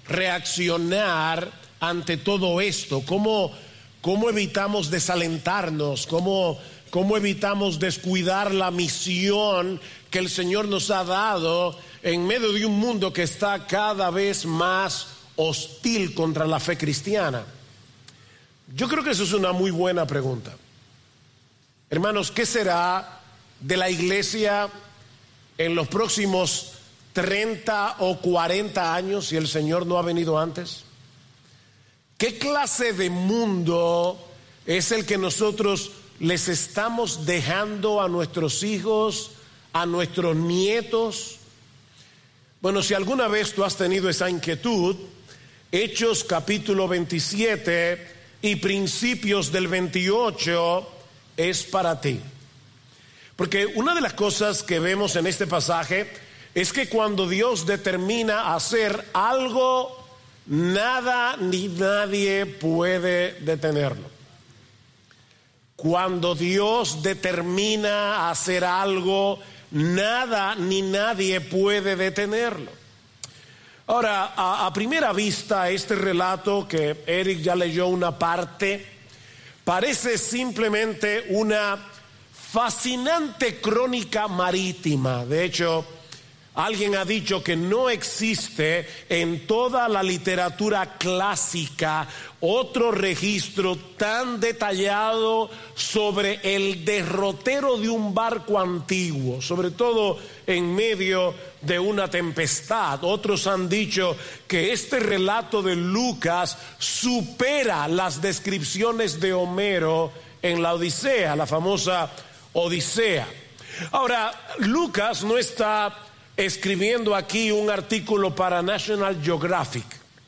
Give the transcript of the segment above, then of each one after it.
reaccionar ante todo esto? ¿Cómo evitamos desalentarnos? ¿Cómo evitamos descuidar la misión que el Señor nos ha dado en medio de un mundo que está cada vez más hostil contra la fe cristiana? Yo creo que eso es una muy buena pregunta. Hermanos, ¿qué será de la iglesia en los próximos 30 o 40 años si el Señor no ha venido antes? ¿Qué clase de mundo es el que nosotros les estamos dejando a nuestros hijos, a nuestros nietos? Bueno, si alguna vez tú has tenido esa inquietud, Hechos capítulo 27 y principios del 28 es para ti. Porque una de las cosas que vemos en este pasaje es que cuando Dios determina hacer algo, nada ni nadie puede detenerlo. Cuando Dios determina hacer algo, nada ni nadie puede detenerlo. Ahora, a primera vista, este relato que Eric ya leyó una parte, parece simplemente una fascinante crónica marítima. De hecho, alguien ha dicho que no existe en toda la literatura clásica otro registro tan detallado sobre el derrotero de un barco antiguo, sobre todo en medio de una tempestad. Otros han dicho que este relato de Lucas supera las descripciones de Homero en la Odisea, la famosa Odisea. Ahora, Lucas no está escribiendo aquí un artículo para National Geographic.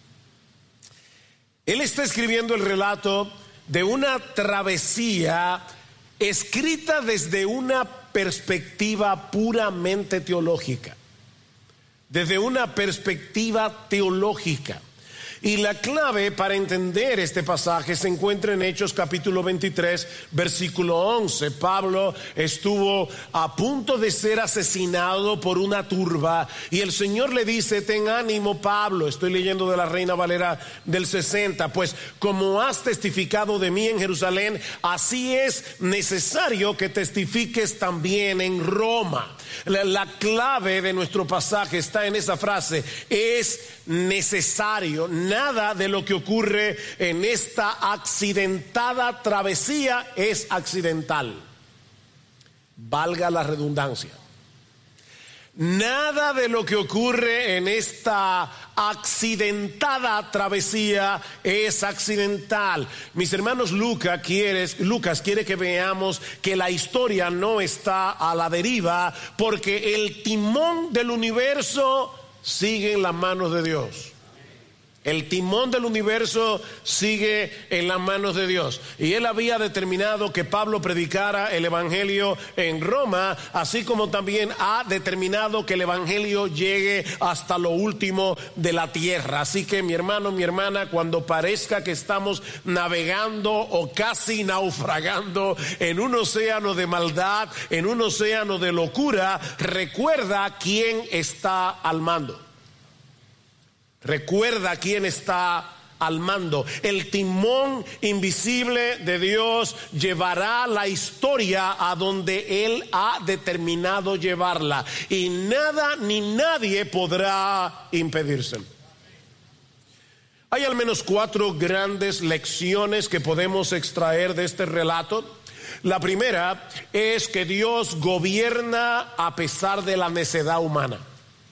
Él está escribiendo el relato de una travesía escrita desde una perspectiva puramente teológica. Desde una perspectiva teológica. Y la clave para entender este pasaje se encuentra en Hechos capítulo 23, versículo 11. Pablo estuvo a punto de ser asesinado por una turba y el Señor le dice: ten ánimo, Pablo. Estoy leyendo de la Reina Valera del 60. Pues como has testificado de mí en Jerusalén, así es necesario que testifiques también en Roma. La clave de nuestro pasaje está en esa frase: es necesario. Nada de lo que ocurre en esta accidentada travesía es accidental, valga la redundancia. Nada de lo que ocurre en esta accidentada travesía es accidental. Mis hermanos, Lucas quiere que veamos que la historia no está a la deriva, porque el timón del universo sigue en las manos de Dios. El timón del universo sigue en las manos de Dios. Y él había determinado que Pablo predicara el evangelio en Roma, así como también ha determinado que el evangelio llegue hasta lo último de la tierra. Así que mi hermano, mi hermana, cuando parezca que estamos navegando o casi naufragando en un océano de maldad, en un océano de locura, recuerda quién está al mando. Recuerda quién está al mando. El timón invisible de Dios llevará la historia a donde Él ha determinado llevarla, y nada ni nadie podrá impedírselo. Hay al menos 4 grandes lecciones que podemos extraer de este relato. La primera es que Dios gobierna a pesar de la necedad humana.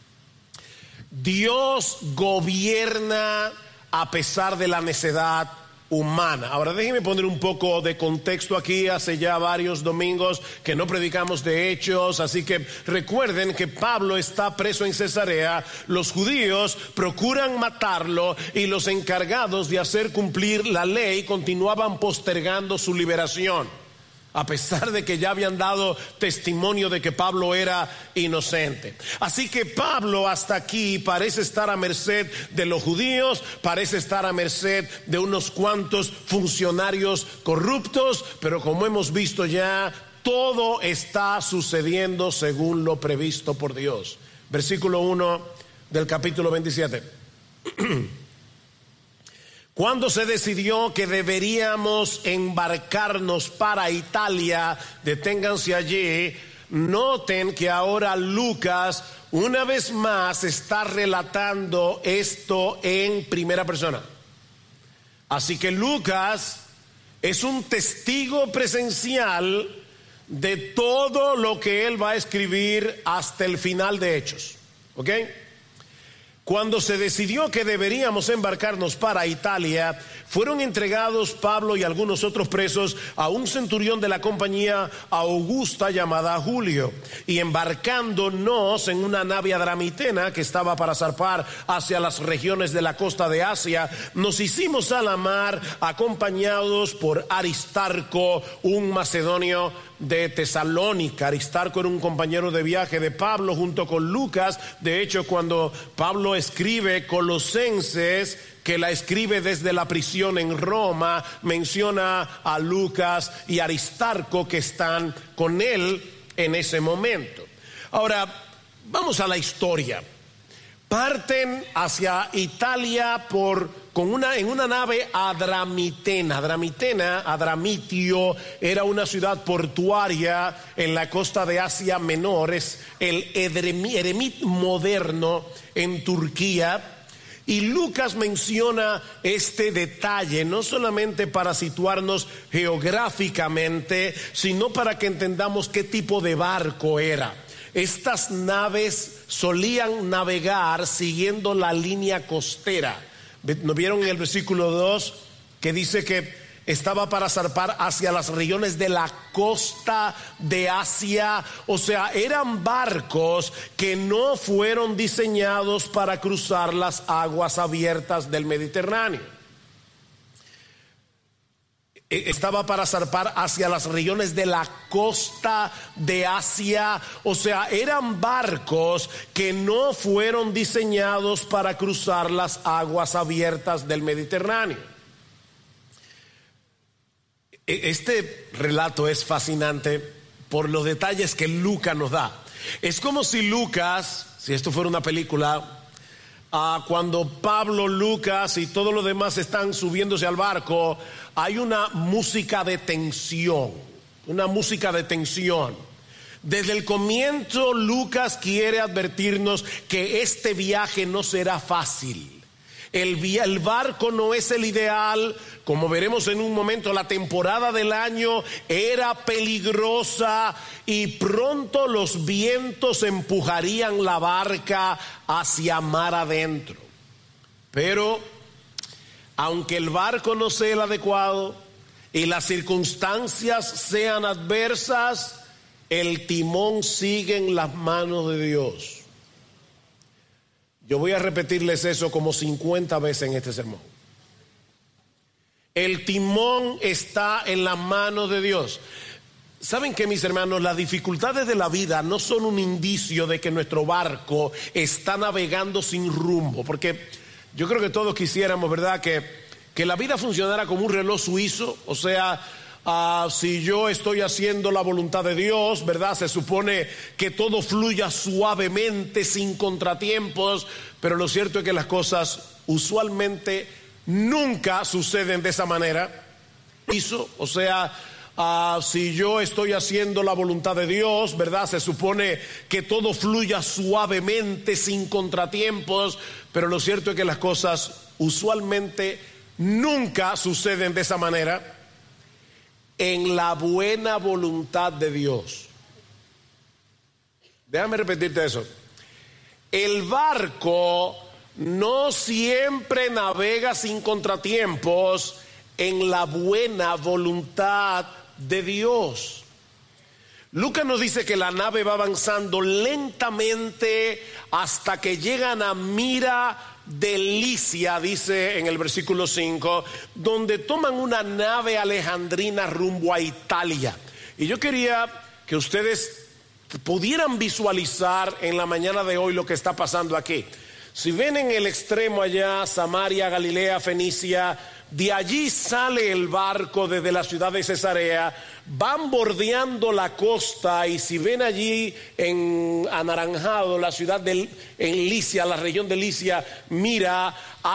Dios gobierna a pesar de la necedad humana. Ahora déjenme poner un poco de contexto aquí. Hace ya varios domingos que no predicamos de Hechos, así que recuerden que Pablo está preso en Cesarea. Los judíos procuran matarlo y los encargados de hacer cumplir la ley continuaban postergando su liberación, a pesar de que ya habían dado testimonio de que Pablo era inocente. Así que Pablo hasta aquí parece estar a merced de los judíos, parece estar a merced de unos cuantos funcionarios corruptos, pero como hemos visto ya, todo está sucediendo según lo previsto por Dios. Versículo 1 del capítulo 27. Cuando se decidió que deberíamos embarcarnos para Italia, deténganse allí, noten que ahora Lucas una vez más está relatando esto en primera persona. Así que Lucas es un testigo presencial de todo lo que él va a escribir hasta el final de Hechos. ¿Ok? Cuando se decidió que deberíamos embarcarnos para Italia, fueron entregados Pablo y algunos otros presos a un centurión de la compañía Augusta llamada Julio. Y embarcándonos en una nave adramitena que estaba para zarpar hacia las regiones de la costa de Asia, nos hicimos a la mar acompañados por Aristarco, un macedonio de Tesalónica. Aristarco era un compañero de viaje de Pablo junto con Lucas. De hecho, cuando Pablo escribe Colosenses, que la escribe desde la prisión en Roma, menciona a Lucas y Aristarco que están con él en ese momento. Ahora, vamos a la historia. Parten hacia Italia en una nave adramitena. Adramitio era una ciudad portuaria en la costa de Asia Menor, es el Edremit moderno en Turquía. Y Lucas menciona este detalle no solamente para situarnos geográficamente, sino para que entendamos qué tipo de barco era. Estas naves solían navegar siguiendo la línea costera. ¿No vieron en el versículo 2 que dice que estaba para zarpar hacia las regiones de la costa de Asia? O sea, eran barcos que no fueron diseñados para cruzar las aguas abiertas del Mediterráneo. Estaba para zarpar hacia las regiones de la costa de Asia. O sea, eran barcos que no fueron diseñados para cruzar las aguas abiertas del Mediterráneo. Este relato es fascinante por los detalles que Lucas nos da. Es como si Lucas, si esto fuera una película, cuando Pablo, Lucas y todos los demás están subiéndose al barco, hay una música de tensión, Desde el comienzo Lucas quiere advertirnos que este viaje no será fácil. El barco no es el ideal. Como veremos en un momento, la temporada del año era peligrosa y pronto los vientos empujarían la barca hacia mar adentro. Pero aunque el barco no sea el adecuado y las circunstancias sean adversas, el timón sigue en las manos de Dios. Yo voy a repetirles eso como 50 veces en este sermón. El timón está en la mano de Dios. ¿Saben qué, mis hermanos? Las dificultades de la vida no son un indicio de que nuestro barco está navegando sin rumbo. Porque yo creo que todos quisiéramos, ¿verdad?, que la vida funcionara como un reloj suizo. O sea, si yo estoy haciendo la voluntad de Dios, ¿verdad?, se supone que todo fluya suavemente, sin contratiempos. Pero lo cierto es que las cosas usualmente nunca suceden de esa manera. O sea, si yo estoy haciendo la voluntad de Dios, ¿verdad?, se supone que todo fluya suavemente, sin contratiempos. Pero lo cierto es que las cosas usualmente nunca suceden de esa manera. En la buena voluntad de Dios. Déjame repetirte eso. El barco no siempre navega sin contratiempos en la buena voluntad de Dios. Lucas nos dice que la nave va avanzando lentamente hasta que llegan a Mira de Licia, dice en el versículo 5, donde toman una nave alejandrina rumbo a Italia. Y yo quería que ustedes pudieran visualizar en la mañana de hoy lo que está pasando aquí. Si ven en el extremo allá, Samaria, Galilea, Fenicia, de allí sale el barco desde la ciudad de Cesarea, van bordeando la costa, y si ven allí en anaranjado la ciudad en Licia, la región de Licia, Mira,